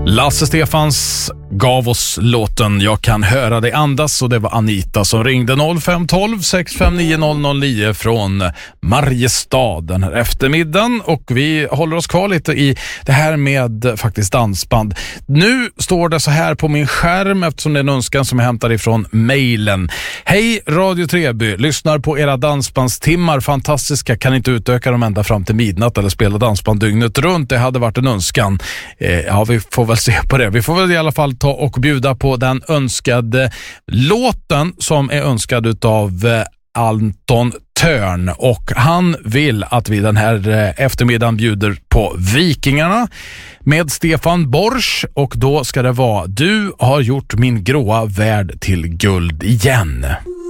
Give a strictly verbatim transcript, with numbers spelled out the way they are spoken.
Lasse Stefans gav oss låten Jag kan höra dig andas, och det var Anita som ringde noll fem ett två sex fem nio noll noll nio från Mariestad den här eftermiddagen, och vi håller oss kvar lite i det här med faktiskt dansband. Nu står det så här på min skärm, eftersom det är en önskan som jag hämtar ifrån mejlen. Hej Radio Treby, lyssnar på era dansbandstimmar, fantastiska, kan inte utöka dem ända fram till midnatt eller spela dansband dygnet runt, det hade varit en önskan. Eh, ja, vi får väl se på det. Vi får väl i alla fall ta och bjuda på den önskade låten som är önskad utav eh, Anton Törn, och han vill att vi den här eh, eftermiddagen bjuder på Vikingarna med Stefan Borsch, och då ska det vara Du har gjort min gråa värld till guld igen.